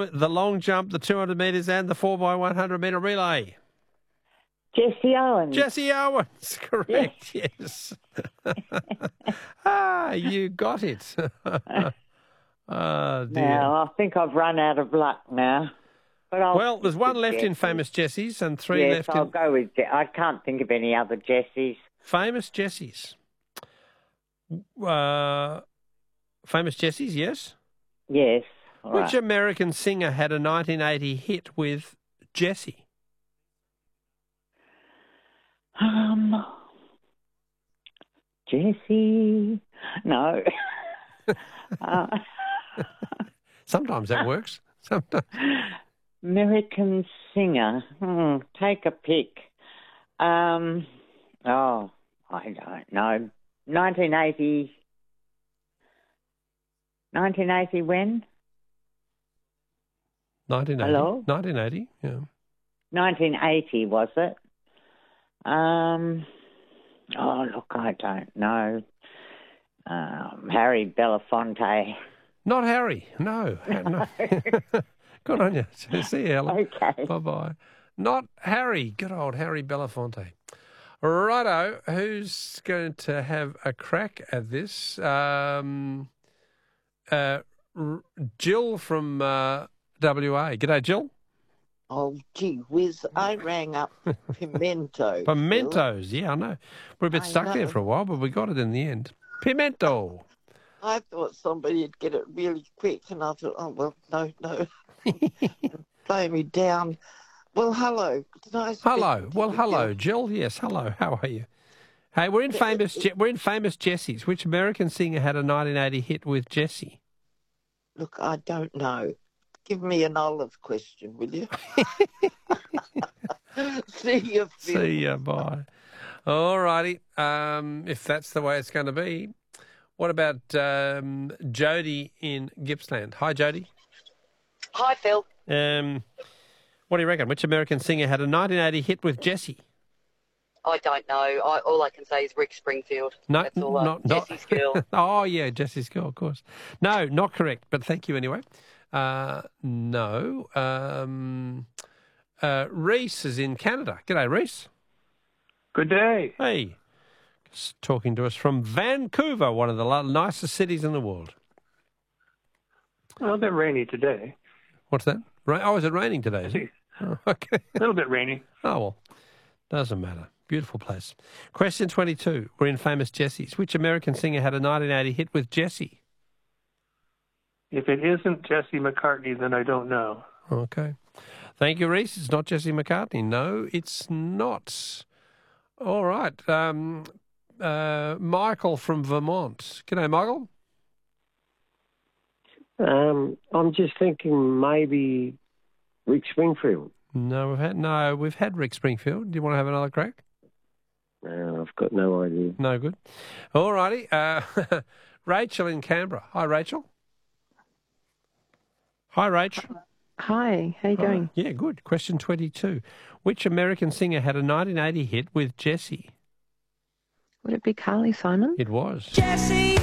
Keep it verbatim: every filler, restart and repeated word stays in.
love the long jump, the two hundred metres and the four by one hundred metre relay? Jessie Owens. Jessie Owens, correct, yes. ah, you got it. Oh, dear. Now, I think I've run out of luck now. But I'll Well, there's one left Jessie. in Famous Jessies and three yes, left I'll in... go with... Je- I can't think of any other Jessies. Famous Jessies. Uh, famous Jessies, yes? Yes. all Which right. American singer had a nineteen eighty hit with Jessie? Um, Jessie... No. uh, Sometimes that works. Sometimes. American singer. Hmm, take a pick. Um, oh, I don't know. nineteen eighty... nineteen eighty when? nineteen eighty. Hello? nineteen eighty, yeah. nineteen eighty, was it? Um, oh, look, I don't know. Um, Harry Belafonte. Not Harry, no. no. Good on you. See you, Helen. Okay. Bye-bye. Not Harry. Good old Harry Belafonte. Righto, who's going to have a crack at this? Um, uh, R- Jill from uh, W A. G'day, Jill. Oh, gee whiz, I rang up Pimento. Pimentos, yeah, I know. We're a bit I stuck there know. for a while, but we got it in the end. Pimento. I thought somebody'd get it really quick, and I thought, oh, well, no, no. Blow me down. Well, hello. Nice Hello. speaking to Well, you, hello, Jill. Jill. Yes, hello. How are you? Hey, we're in famous. Je- we're in famous Jessies. Which American singer had a nineteen eighty hit with Jessie? Look, I don't know. Give me an olive question, will you? See you, Phil. See ya. Bye. All righty. Um, if that's the way it's going to be, what about um, Jody in Gippsland? Hi, Jody. Hi, Phil. Um, what do you reckon? Which American singer had a nineteen eighty hit with Jessie? I don't know. I, all I can say is Rick Springfield. No, That's all. I, not, not Jessie's girl. Oh, yeah, Jessie's girl, of course. No, not correct, but thank you anyway. Uh, no. Um, uh, Reese is in Canada. G'day, Reese. Good day. Hey. Just talking to us from Vancouver, one of the lo- nicest cities in the world. Well, a bit rainy today. What's that? Ra- Oh, is it raining today? Is it? Oh, okay. A little bit rainy. Oh, well, doesn't matter. Beautiful place. Question twenty-two. We're in famous Jessies. Which American singer had a nineteen eighty hit with Jessie? If it isn't Jesse McCartney, then I don't know. Okay. Thank you, Reese. It's not Jesse McCartney. No, it's not. All right. Um, uh, Michael from Vermont. G'day, Michael. Um, I'm just thinking maybe Rick Springfield. No, we've had no, we've had Rick Springfield. Do you want to have another crack? No, I've got no idea. No good. All righty. Uh, Rachel in Canberra. Hi, Rachel. Hi, Rachel. Hi, how you going? Yeah, good. Question twenty-two. Which American singer had a nineteen eighty hit with Jessie? Would it be Carly Simon? It was. Jessie